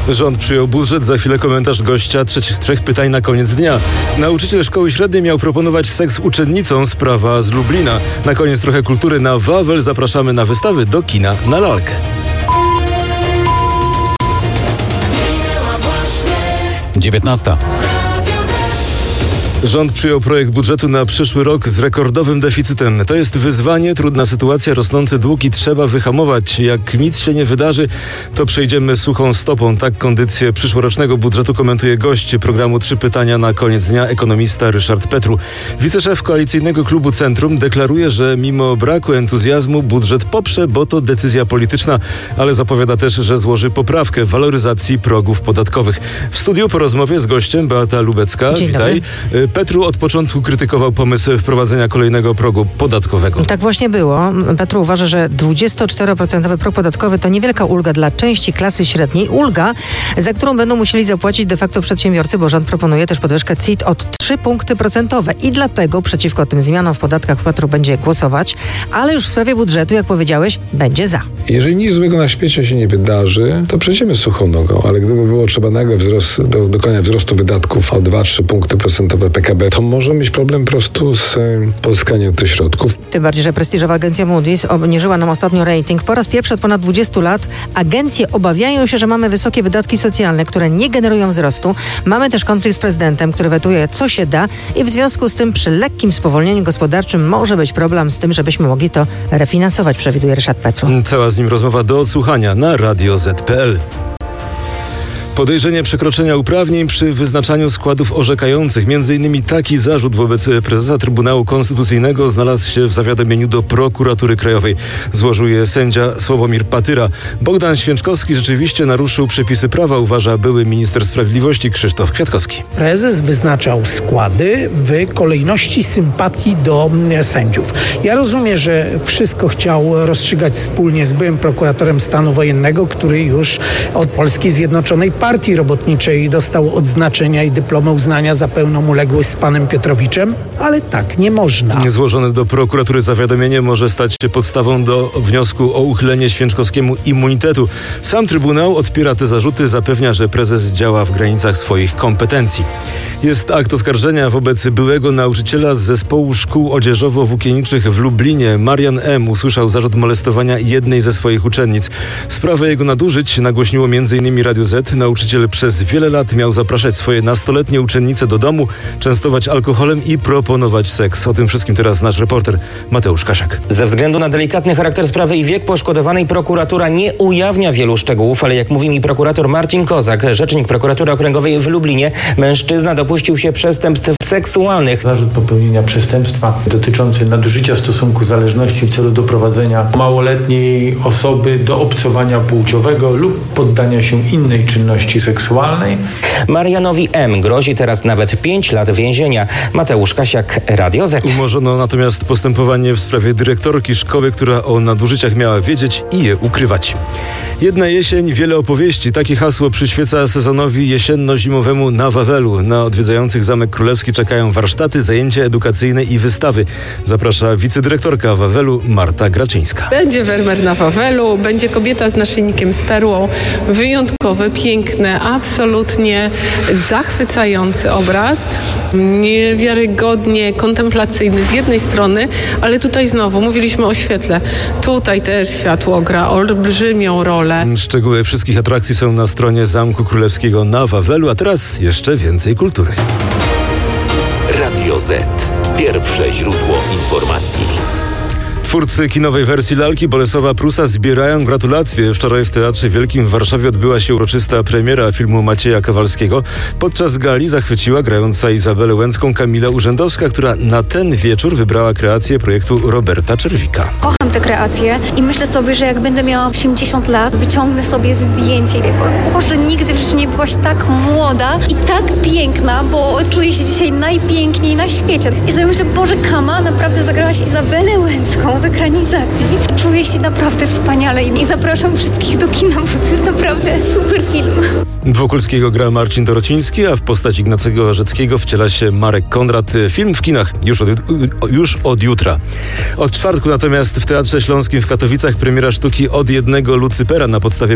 Rząd przyjął budżet, za chwilę komentarz gościa trzech pytań na koniec dnia. Nauczyciel szkoły średniej miał proponować seks uczennicom, sprawa z Lublina. Na koniec trochę kultury na Wawel, zapraszamy na wystawy, do kina, na lalkę. 19. Rząd przyjął projekt budżetu na przyszły rok z rekordowym deficytem. To jest wyzwanie, trudna sytuacja, rosnące długi trzeba wyhamować. Jak nic się nie wydarzy, to przejdziemy suchą stopą. Tak kondycję przyszłorocznego budżetu komentuje gość programu 3 pytania na koniec dnia, ekonomista Ryszard Petru. Wiceszef koalicyjnego klubu Centrum deklaruje, że mimo braku entuzjazmu budżet poprze, bo to decyzja polityczna, ale zapowiada też, że złoży poprawkę waloryzacji progów podatkowych. W studiu po rozmowie z gościem Beata Lubecka. Dzień Witaj. Dobry. Petru od początku krytykował pomysł wprowadzenia kolejnego progu podatkowego. Tak właśnie było. Petru uważa, że 24% próg podatkowy to niewielka ulga dla części klasy średniej. Ulga, za którą będą musieli zapłacić de facto przedsiębiorcy, bo rząd proponuje też podwyżkę CIT od 3 punkty procentowe. I dlatego przeciwko tym zmianom w podatkach Petru będzie głosować, ale już w sprawie budżetu, jak powiedziałeś, będzie za. Jeżeli nic złego na świecie się nie wydarzy, to przejdziemy suchą nogą, ale gdyby było trzeba nagle dokonać wzrostu wydatków o 2-3 punkty procentowe PKB, to może mieć problem po prostu z pozyskaniem tych środków. Tym bardziej, że prestiżowa agencja Moody's obniżyła nam ostatnio rating. Po raz pierwszy od ponad 20 lat agencje obawiają się, że mamy wysokie wydatki socjalne, które nie generują wzrostu. Mamy też konflikt z prezydentem, który wetuje co się da i w związku z tym przy lekkim spowolnieniu gospodarczym może być problem z tym, żebyśmy mogli to refinansować, przewiduje Ryszard Petru. Cała z nim rozmowa do odsłuchania na Radio Z.pl. Podejrzenie przekroczenia uprawnień przy wyznaczaniu składów orzekających. Między innymi taki zarzut wobec prezesa Trybunału Konstytucyjnego znalazł się w zawiadomieniu do Prokuratury Krajowej. Złożył je sędzia Sławomir Patyra. Bogdan Święczkowski rzeczywiście naruszył przepisy prawa, uważa były minister sprawiedliwości Krzysztof Kwiatkowski. Prezes wyznaczał składy w kolejności sympatii do sędziów. Ja rozumiem, że wszystko chciał rozstrzygać wspólnie z byłym prokuratorem stanu wojennego, który już od Polskiej Zjednoczonej Partii Robotniczej dostał odznaczenia i dyplomy uznania za pełną uległość z panem Piotrowiczem, ale tak nie można. Złożone do prokuratury zawiadomienie może stać się podstawą do wniosku o uchylenie Święczkowskiemu immunitetu. Sam Trybunał odpiera te zarzuty, zapewnia, że prezes działa w granicach swoich kompetencji. Jest akt oskarżenia wobec byłego nauczyciela z zespołu szkół odzieżowo-włókienniczych w Lublinie. Marian M. usłyszał zarzut molestowania jednej ze swoich uczennic. Sprawę jego nadużyć nagłośniło m.in. Radio Z. Nauczyciel przez wiele lat miał zapraszać swoje nastoletnie uczennice do domu, częstować alkoholem i proponować seks. O tym wszystkim teraz nasz reporter Mateusz Kasiak. Ze względu na delikatny charakter sprawy i wiek poszkodowanej prokuratura nie ujawnia wielu szczegółów, ale jak mówi mi prokurator Marcin Kozak, rzecznik prokuratury okręgowej w Lublinie, mężczyzna dopuścił się przestępstw seksualnych. Zarzut popełnienia przestępstwa dotyczący nadużycia stosunku zależności w celu doprowadzenia małoletniej osoby do obcowania płciowego lub poddania się innej czynności seksualnej. Marianowi M. grozi teraz nawet 5 lat więzienia. Mateusz Kasiak, Radio Z. Umorzono natomiast postępowanie w sprawie dyrektorki szkoły, która o nadużyciach miała wiedzieć i je ukrywać. Jedna jesień, wiele opowieści. Takie hasło przyświeca sezonowi jesienno-zimowemu na Wawelu. Na odwiedzających Zamek Królewski czekają warsztaty, zajęcia edukacyjne i wystawy. Zaprasza wicedyrektorka Wawelu Marta Graczyńska. Będzie Wermer na Wawelu, będzie kobieta z naszyjnikiem z perłą. Wyjątkowy, piękny, absolutnie zachwycający obraz. Niewiarygodnie kontemplacyjny z jednej strony, ale tutaj znowu mówiliśmy o świetle. Tutaj też światło gra olbrzymią rolę. Szczegóły wszystkich atrakcji są na stronie Zamku Królewskiego na Wawelu, a teraz jeszcze więcej kultury. Radio Z. Pierwsze źródło informacji. Twórcy kinowej wersji lalki Bolesława Prusa zbierają gratulacje. Wczoraj w Teatrze Wielkim w Warszawie odbyła się uroczysta premiera filmu Macieja Kowalskiego. Podczas gali zachwyciła grająca Izabelę Łęcką Kamila Urzędowska, która na ten wieczór wybrała kreację projektu Roberta Czerwika. Kocham te kreacje i myślę sobie, że jak będę miała 80 lat, wyciągnę sobie zdjęcie i powiem, Boże, nigdy w życiu nie byłaś tak młoda i tak piękna, bo czuję się dzisiaj najpiękniej na świecie. I sobie myślę, Boże, Kama, naprawdę zagrałaś Izabelę Łęcką w ekranizacji. Czuję się naprawdę wspaniale i zapraszam wszystkich do kina, bo to jest naprawdę super film. Wokulskiego gra Marcin Dorociński, a w postać Ignacego Łażeckiego wciela się Marek Konrad. Film w kinach już od jutra. Od czwartku natomiast w Teatrze Śląskim w Katowicach premiera sztuki Od jednego Lucypera na podstawie